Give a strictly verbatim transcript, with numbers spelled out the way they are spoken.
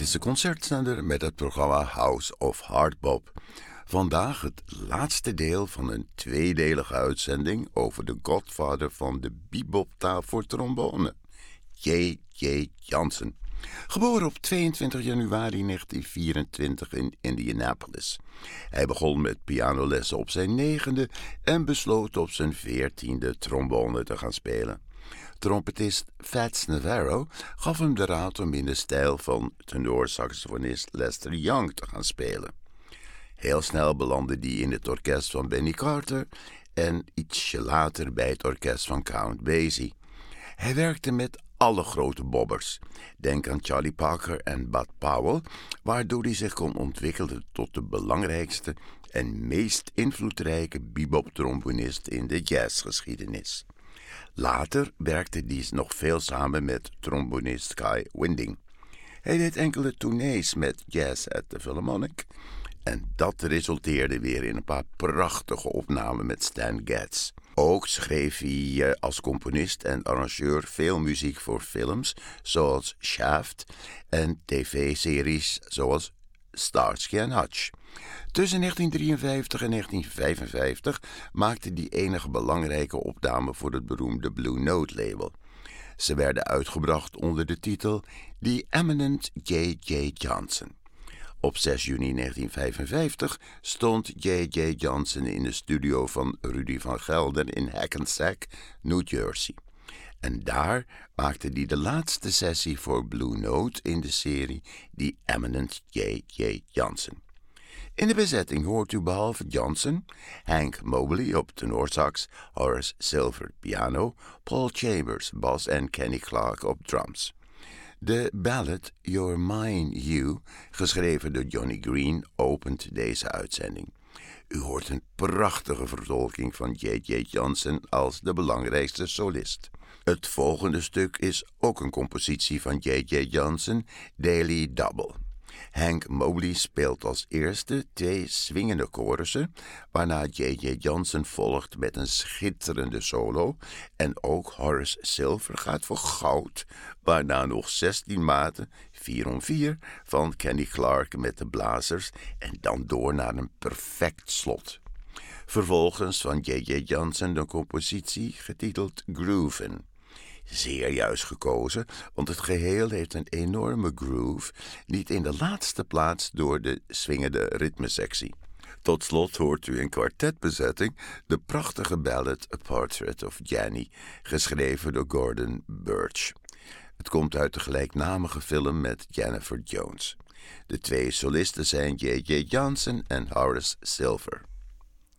is de concertzender met het programma House of Hardbop. Vandaag het laatste deel van een tweedelige uitzending over de godvader van de beboptaal voor trombone, J J Jansen. Geboren op tweeëntwintig januari negentien vierentwintig in Indianapolis. Hij begon met pianolessen op zijn negende en besloot op zijn veertiende trombone te gaan spelen. Trompetist Fats Navarro gaf hem de raad om in de stijl van tenorsaxofonist Lester Young te gaan spelen. Heel snel belandde hij in het orkest van Benny Carter en ietsje later bij het orkest van Count Basie. Hij werkte met alle grote bobbers. Denk aan Charlie Parker en Bud Powell, waardoor hij zich kon ontwikkelen tot de belangrijkste en meest invloedrijke bebop-trombonist in de jazzgeschiedenis. Later werkte hij nog veel samen met trombonist Kai Winding. Hij deed enkele tournees met Jazz at the Philharmonic en dat resulteerde weer in een paar prachtige opnamen met Stan Getz. Ook schreef hij als componist en arrangeur veel muziek voor films zoals Shaft en tv-series zoals Starsky and Hutch. Tussen negentien drieënvijftig en negentien vijfenvijftig maakte hij enige belangrijke opname voor het beroemde Blue Note label. Ze werden uitgebracht onder de titel The Eminent J J Jansen. Op zes juni negentien vijfenvijftig stond J J Jansen in de studio van Rudy van Gelder in Hackensack, New Jersey. En daar maakte hij de laatste sessie voor Blue Note in de serie The Eminent J J Jansen. In de bezetting hoort u behalve Jansen, Hank Mobley op tenorsax, Horace Silver piano, Paul Chambers bas en Kenny Clarke op drums. De ballad You're Mine You, geschreven door Johnny Green, opent deze uitzending. U hoort een prachtige vertolking van J J Jansen als de belangrijkste solist. Het volgende stuk is ook een compositie van J J Jansen, Daily Double. Hank Mobley speelt als eerste twee swingende chorussen, waarna J J Jansen volgt met een schitterende solo en ook Horace Silver gaat voor goud, waarna nog zestien maten, vier om vier, van Kenny Clarke met de blazers en dan door naar een perfect slot. Vervolgens van J J Jansen de compositie getiteld Grooven. Zeer juist gekozen, want het geheel heeft een enorme groove, niet in de laatste plaats door de swingende ritmesectie. Tot slot hoort u in kwartetbezetting de prachtige ballad A Portrait of Janny, geschreven door Gordon Birch. Het komt uit de gelijknamige film met Jennifer Jones. De twee solisten zijn J J Jansen en Horace Silver.